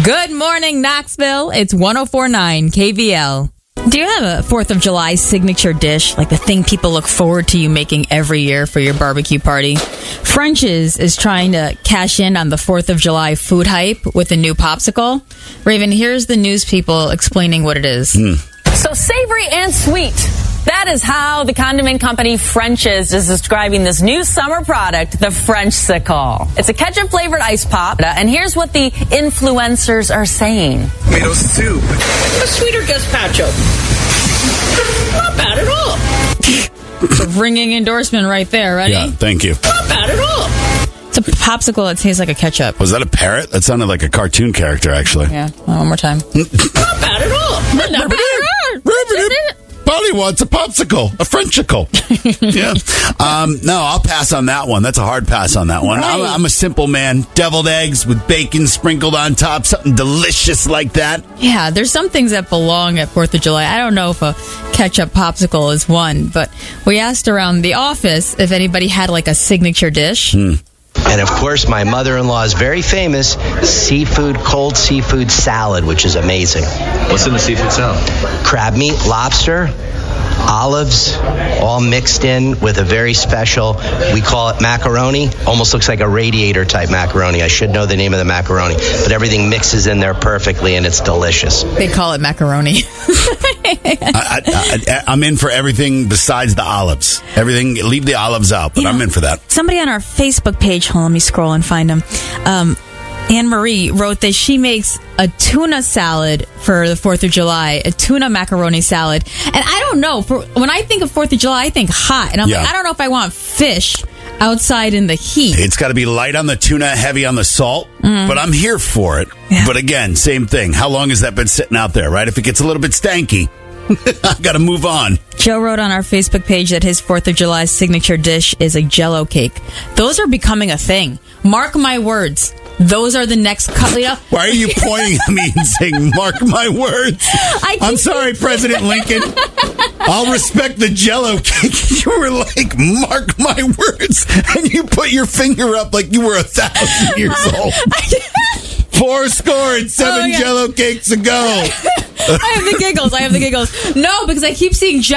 Good morning, Knoxville. It's 104.9 KVL. Do you have a 4th of July signature dish, like the thing people look forward to you making every year for your barbecue party? French's is trying to cash in on the 4th of July food hype with a new popsicle. Raven, here's the news people explaining what it is. So savory and sweet. That is how the condiment company French's is describing this new summer product, the Frenchsicle. It's a ketchup-flavored ice pop, and here's what the influencers are saying. Tomato soup. A sweeter gazpacho. Not bad at all. It's a ringing endorsement right there. Ready? Yeah, thank you. Not bad at all. It's a popsicle that tastes like a ketchup. Was that a parrot? That sounded like a cartoon character, actually. Yeah, one more time. Not bad at all. Not bad. Polly wants a popsicle, a Frenchicle. Yeah. No, I'll pass on that one. That's a hard pass on that one. Right. I'm a simple man. Deviled eggs with bacon sprinkled on top, something delicious like that. Yeah, there's some things that belong at 4th of July. I don't know if a ketchup popsicle is one, but we asked around the office if anybody had like a signature dish. And of course, my mother-in-law is very famous cold seafood salad, which is amazing. What's in the seafood salad? Crab meat, lobster, olives, all mixed in with a very special, we call it macaroni. Almost looks like a radiator type macaroni. I should know the name of the macaroni, but everything mixes in there perfectly and it's delicious. They call it macaroni. I'm in for everything besides the olives. Everything, leave the olives out, but I'm in for that. Somebody on our Facebook page, hold on, let me scroll and find them. Anne-Marie wrote that she makes a tuna salad for the 4th of July, a tuna macaroni salad. And I don't know, when I think of 4th of July, I think hot. And I'm like, I don't know if I want fish outside in the heat. It's got to be light on the tuna, heavy on the salt, but I'm here for it. Yeah. But again, same thing. How long has that been sitting out there, right? If it gets a little bit stanky, I got to move on. Joe wrote on our Facebook page that his 4th of July signature dish is a Jell-O cake. Those are becoming a thing. Mark my words. Those are the next couple. Why are you pointing at me and saying, mark my words? I'm sorry, President Lincoln. I'll respect the Jell-O cake. You were like, mark my words. And you put your finger up like you were 1,000 years old. 407 Jell-O cakes ago. I have the giggles. No, because I keep seeing